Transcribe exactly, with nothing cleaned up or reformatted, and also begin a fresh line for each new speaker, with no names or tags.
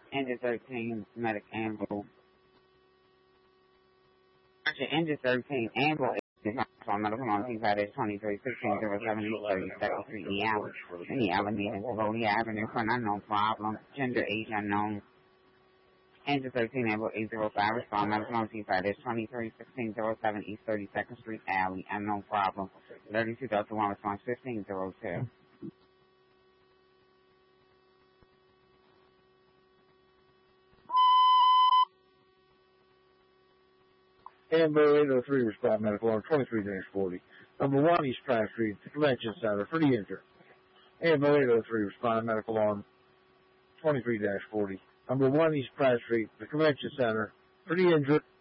Engine thirteen, medic ambulance. Engine thirteen, ambulance. On medical on T five twenty-three sixteen zero seven thirty-second Street in the alley. In the Alameda, Tivoli Avenue, front unknown problem. Gender age unknown. Engine thirteen, ambulance eight zero five, respond medical on T five twenty-three sixteen zero seven East thirty-second Street alley. Unknown problem. thirty-two Delta one, response fifteen zero two.
Amber eight oh three, respond medical on twenty-three forty. Number one, East Pratt Street, the Convention Center for the injured. Amber eight oh three, respond medical on twenty-three forty. Number one, East Pratt Street, the Convention Center for the injured.